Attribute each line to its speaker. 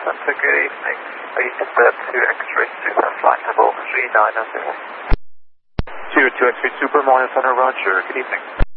Speaker 1: Center, good evening. Are you confirmed to X-ray Super flight level 390? 2 X-ray Super, Monitor Center, roger, good evening.